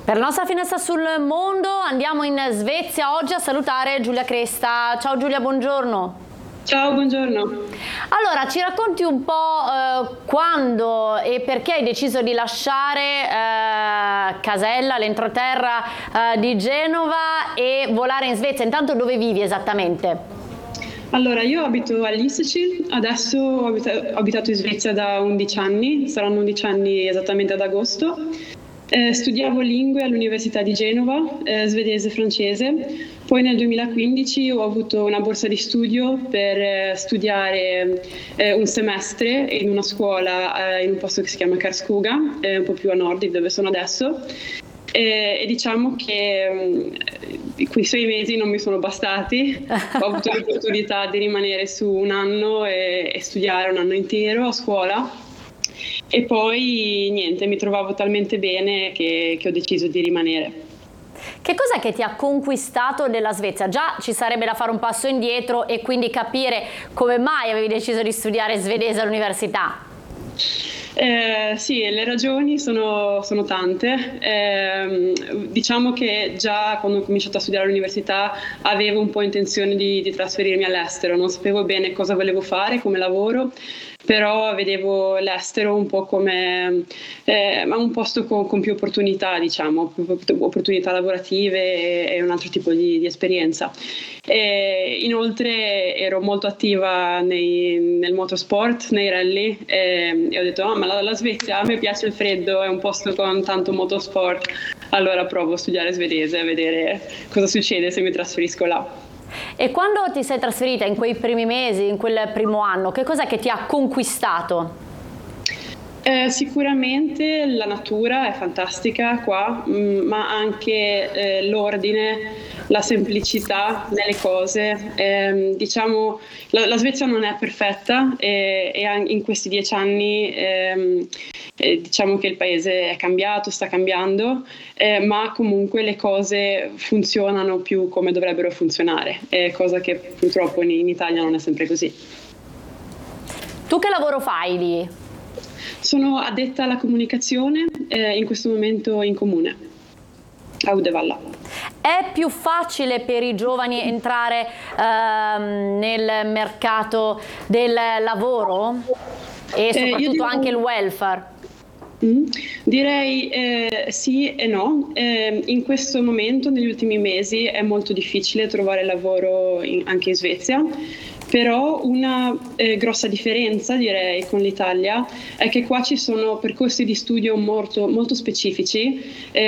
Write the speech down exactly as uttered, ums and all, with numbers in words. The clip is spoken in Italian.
Per la nostra finestra sul mondo andiamo in Svezia oggi a salutare Giulia Cresta. Ciao Giulia, buongiorno. Ciao, buongiorno. Allora, ci racconti un po' eh, quando e perché hai deciso di lasciare eh, Casella, l'entroterra eh, di Genova, e volare in Svezia. Intanto dove vivi esattamente? Allora, io abito a Lysekil, adesso ho abitato, ho abitato in Svezia da undici anni, saranno undici anni esattamente ad agosto. Eh, studiavo lingue all'Università di Genova, eh, svedese e francese. Poi nel duemilaquindici ho avuto una borsa di studio per eh, studiare eh, un semestre in una scuola eh, in un posto che si chiama Karlskoga, eh, un po' più a nord di dove sono adesso. E, e diciamo che mh, quei sei mesi non mi sono bastati. Ho avuto l'opportunità di rimanere su un anno e, e studiare un anno intero a scuola. E poi niente, mi trovavo talmente bene che, che ho deciso di rimanere. Che cos'è che ti ha conquistato della Svezia? Già ci sarebbe da fare un passo indietro e quindi capire come mai avevi deciso di studiare svedese all'università. Eh, sì, le ragioni sono, sono tante. Eh, diciamo che già quando ho cominciato a studiare all'università avevo un po' intenzione di, di trasferirmi all'estero, non sapevo bene cosa volevo fare come lavoro, però vedevo l'estero un po' come eh, un posto con, con più opportunità, diciamo, più opportunità lavorative e, e un altro tipo di, di esperienza. E inoltre ero molto attiva nei, nel motorsport, nei rally, e, e ho detto, oh, ma la, la Svezia, a me piace il freddo, è un posto con tanto motorsport, allora provo a studiare svedese e vedere cosa succede se mi trasferisco là. E quando ti sei trasferita in quei primi mesi, in quel primo anno, che cos'è che ti ha conquistato? Eh, sicuramente la natura è fantastica qua, mh, ma anche eh, l'ordine, la semplicità nelle cose. Eh, diciamo, la, la Svezia non è perfetta e, e in questi dieci anni ehm, eh, diciamo che il paese è cambiato, sta cambiando, eh, ma comunque le cose funzionano più come dovrebbero funzionare, eh, cosa che purtroppo in, in Italia non è sempre così. Tu che lavoro fai lì? Sono addetta alla comunicazione, eh, in questo momento in comune, a Uddevalla. È più facile per i giovani entrare ehm, nel mercato del lavoro e soprattutto eh, dico... anche il welfare? Mm, direi eh, sì e no. Eh, in questo momento, negli ultimi mesi, è molto difficile trovare lavoro in, anche in Svezia. Però una eh, grossa differenza, direi, con l'Italia è che qua ci sono percorsi di studio molto, molto specifici. Eh,